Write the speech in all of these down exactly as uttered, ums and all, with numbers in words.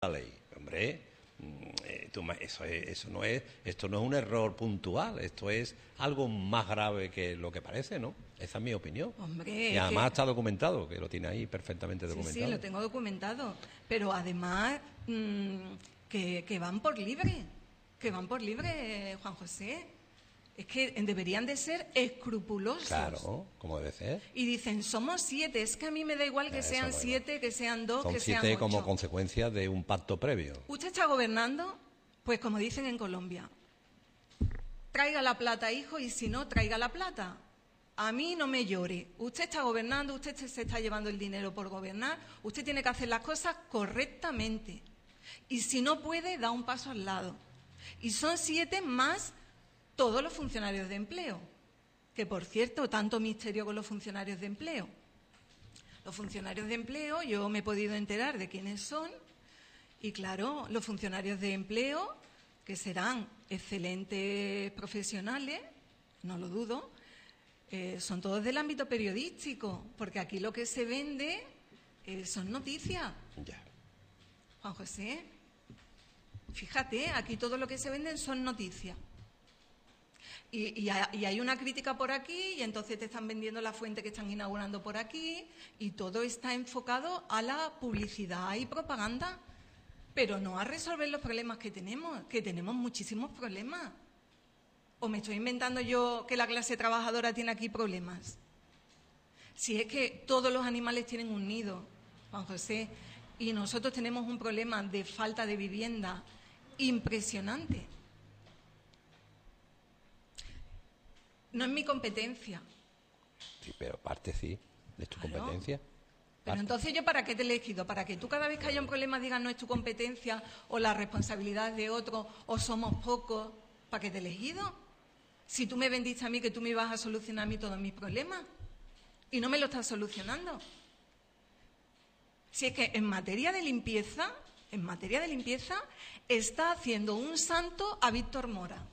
la ley. Hombre, eso, es, eso no es, esto no es un error puntual, esto es algo más grave que lo que parece, ¿no? Esa es mi opinión. Hombre, y además que... está documentado, que lo tiene ahí perfectamente documentado. Sí, sí, lo tengo documentado. Pero además mmm, que, que van por libre, que van por libre, Juan José. Es que deberían de ser escrupulosos. Claro, como debe ser. Y dicen, somos siete, es que a mí me da igual que Eso sean no siete, que sean dos, Son que sean siete ocho. como consecuencia de un pacto previo. ¿Usted está gobernando? Pues como dicen en Colombia, traiga la plata, hijo, y si no, traiga la plata. A mí no me llore. Usted está gobernando, usted se está llevando el dinero por gobernar, usted tiene que hacer las cosas correctamente. Y si no puede, da un paso al lado. Y son siete más todos los funcionarios de empleo. Que, por cierto, tanto misterio con los funcionarios de empleo. Los funcionarios de empleo, yo me he podido enterar de quiénes son. Y claro, los funcionarios de empleo, que serán excelentes profesionales, no lo dudo, eh, son todos del ámbito periodístico, porque aquí lo que se vende eh, son noticias. Ya. Juan José, fíjate, aquí todo lo que se venden son noticias. Y, y, y hay una crítica por aquí y entonces te están vendiendo la fuente que están inaugurando por aquí y todo está enfocado a la publicidad y propaganda. Pero no a resolver los problemas que tenemos, que tenemos muchísimos problemas. ¿O me estoy inventando yo que la clase trabajadora tiene aquí problemas? Si es que todos los animales tienen un nido, Juan José, y nosotros tenemos un problema de falta de vivienda impresionante. No es mi competencia. Sí, pero parte sí, de tu Claro. competencia. Pero entonces, ¿yo para qué te he elegido? ¿Para que tú cada vez que haya un problema digas no es tu competencia o la responsabilidad de otro o somos pocos? ¿Para qué te he elegido? Si tú me vendiste a mí que tú me ibas a solucionar a mí todos mis problemas y no me lo estás solucionando. Si es que en materia de limpieza, en materia de limpieza, está haciendo un santo a Víctor Mora.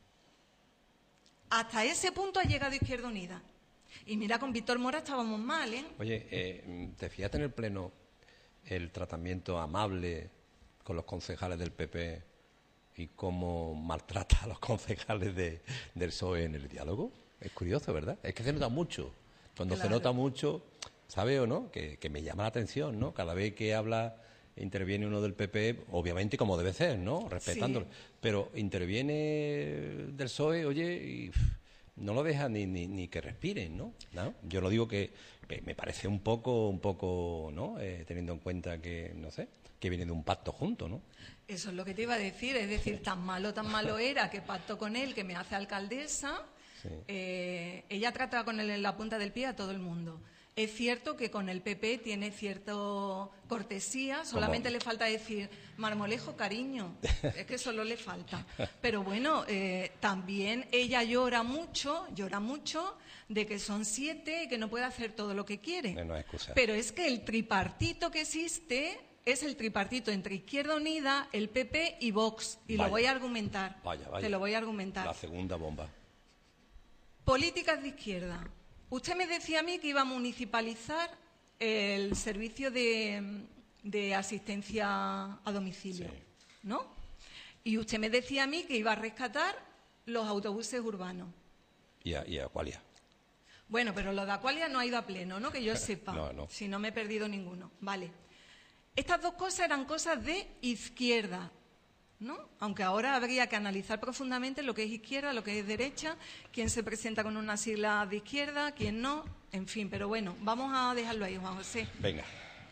Hasta ese punto ha llegado Izquierda Unida. Y mira, con Víctor Mora estábamos mal, ¿eh? Oye, eh, ¿te fijaste en el Pleno el tratamiento amable con los concejales del P P y cómo maltrata a los concejales de, del P S O E en el diálogo? Es curioso, ¿verdad? Es que se nota mucho. Cuando Claro. se nota mucho, ¿sabe o no? Que, que me llama la atención, ¿no? Cada vez que habla, interviene uno del P P, obviamente como debe ser, ¿no? Respetándolo. Sí. Pero interviene del P S O E, oye, y pff, no lo deja ni, ni, ni que respiren, ¿no? ¿No? Yo lo digo que, que me parece un poco, un poco, ¿no? Eh, teniendo en cuenta que, no sé, que viene de un pacto junto, ¿no? Eso es lo que te iba a decir, es decir, tan malo, tan malo era que pacto con él, que me hace alcaldesa. Sí. Eh, ella trata con él en la punta del pie a todo el mundo. Es cierto que con el P P tiene cierta cortesía, solamente ¿Cómo? le falta decir marmolejo, cariño, es que solo le falta. Pero bueno, eh, también ella llora mucho, llora mucho de que son siete y que no puede hacer todo lo que quiere. No, no es excusa. Pero es que el tripartito que existe es el tripartito entre Izquierda Unida, el P P y Vox. Y Vaya. lo voy a argumentar. Vaya, vaya. Te lo voy a argumentar. La segunda bomba. Políticas de izquierda. Usted me decía a mí que iba a municipalizar el servicio de, de asistencia a domicilio, Sí. ¿no? Y usted me decía a mí que iba a rescatar los autobuses urbanos. Y a, y a Aqualia. Bueno, pero lo de Aqualia no ha ido a pleno, ¿no? Que yo sepa. No, no. Si no me he perdido ninguno. Vale. Estas dos cosas eran cosas de izquierda, ¿no? Aunque ahora habría que analizar profundamente lo que es izquierda, lo que es derecha, quién se presenta con una sigla de izquierda, quién no, en fin. Pero bueno, vamos a dejarlo ahí, Juan José. Venga.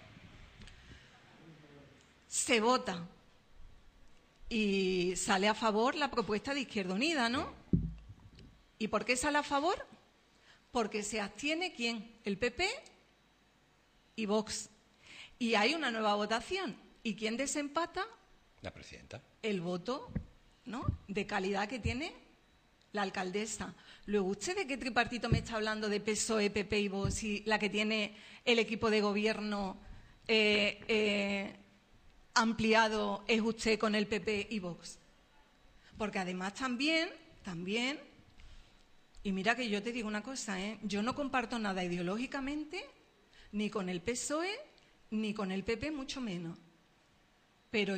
Se vota y sale a favor la propuesta de Izquierda Unida, ¿no? ¿Y por qué sale a favor? Porque se abstiene ¿quién? El P P y Vox. Y hay una nueva votación. ¿Y quién desempata? La presidenta. El voto, ¿no?, de calidad que tiene la alcaldesa. Luego, ¿usted de qué tripartito me está hablando de P S O E, P P y Vox y la que tiene el equipo de gobierno eh, eh, ampliado es usted con el P P y Vox? Porque además también, también, y mira que yo te digo una cosa, ¿eh? Yo no comparto nada ideológicamente ni con el P S O E ni con el P P, mucho menos. pero